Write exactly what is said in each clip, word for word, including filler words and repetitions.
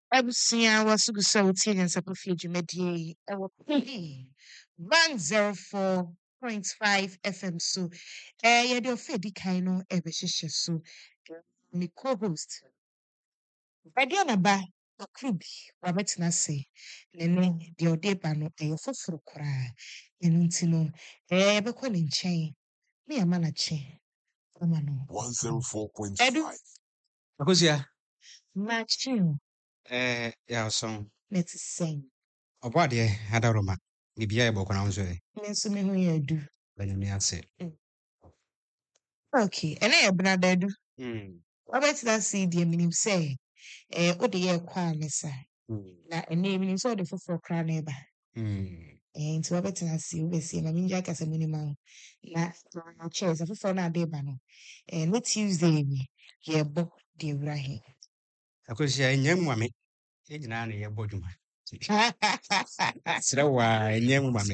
Abusua wasugu sɛ wotie Nyansapɔfo dwumadie yi ɛwɔ P one oh four point five F M so. Eh, yɛde ɔfa edi kan no ɛbɛhyehyɛ so. Me co-host Badianaba Akrubi wabɛtena ase. Nene deɛ ɔde ba no ɛyɛ foforo koraa. Ɛno nti no, eh, yɛbɛkɔ ne nkyɛn. Ne yɛama no akye. Ama no. one oh four point Ɛdu, five. Akosia, makye o. eh, ya song. Na ɛte sɛn. Obade Hadaroma. Bibia Bokona nso e. Me nso me ho yɛ adu. Banyame ase. Okay, ɛnɛ yɛ benada adu. Mm. Wabɛtena ase deɛ menim sɛ eh, wode yɛ kɔ a ne sa. Mm. Na ɛnɛ menim sɛ wode foforɔ koraa na ɛba. Mm. Eh, nti wabɛtena ase wobɛsie ma mengye akasa mu nim ho. Na kyerɛ sɛ foforɔ no ade ba no. Eh, ne Tuesday ni yɛbɔ deɛ wura he. Akosia enyam mame. E nyina na ye bodwuma. Sira wa enyam mame.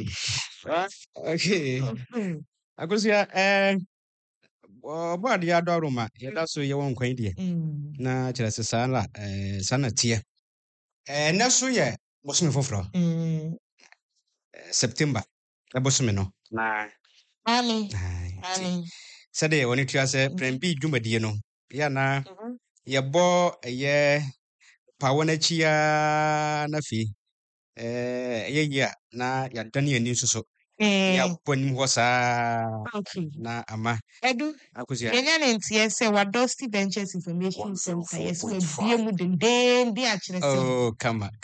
Okay. Akosia eh Obade Hadaroma. Yeda so ye won kwan die. Mm. Na kyerɛ sɛ saa la eh saa na tie. Eh na so ye bosome foforo. Mm. September. Ebosome no. Na Ame, ai. ame. Sɛde wɔne tua sɛ prɛn bi dwumadie no yɛ na Mhm. yɛbɔ ɛyɛ pawo n'akyi a na afei ɛɛ ɛyɛ yi a na yɛadane yɛni nso so na Eh, yɛabɔ anim hɔ saa okay. na ama Edu, akosua yɛnya ne nteɛ sɛ Wadusty Ventures Information Center yɛsɛ wabie mu dendenden akyerɛ sɛ oh kama